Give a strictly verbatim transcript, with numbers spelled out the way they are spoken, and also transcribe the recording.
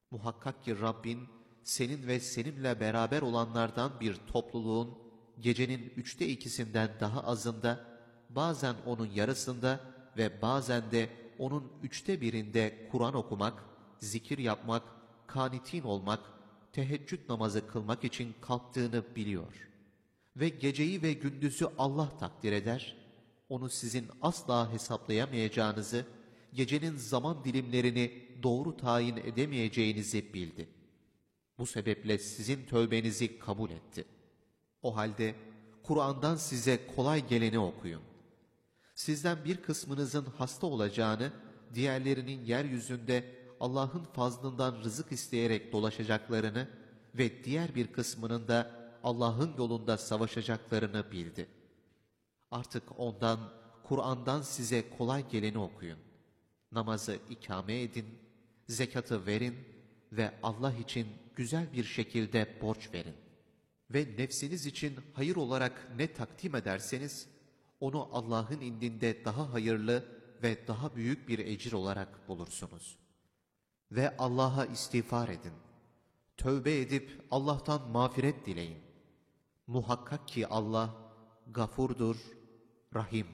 Muhakkak ki Rabbin, senin ve seninle beraber olanlardan bir topluluğun, gecenin üçte ikisinden daha azında, bazen onun yarısında ve bazen de onun üçte birinde Kur'an okumak, zikir yapmak, kanitin olmak, teheccüd namazı kılmak için kalktığını biliyor. Ve geceyi ve gündüzü Allah takdir eder, onu sizin asla hesaplayamayacağınızı, gecenin zaman dilimlerini doğru tayin edemeyeceğinizi bildi. Bu sebeple sizin tövbenizi kabul etti. O halde Kur'an'dan size kolay geleni okuyun. Sizden bir kısmınızın hasta olacağını, diğerlerinin yeryüzünde Allah'ın fazlından rızık isteyerek dolaşacaklarını ve diğer bir kısmının da Allah'ın yolunda savaşacaklarını bildi. Artık ondan, Kur'an'dan size kolay geleni okuyun. Namazı ikame edin, zekatı verin ve Allah için güzel bir şekilde borç verin. Ve nefsiniz için hayır olarak ne takdim ederseniz, onu Allah'ın indinde daha hayırlı ve daha büyük bir ecir olarak bulursunuz. Ve Allah'a istiğfar edin. Tövbe edip Allah'tan mağfiret dileyin. Muhakkak ki Allah gafurdur, rahim.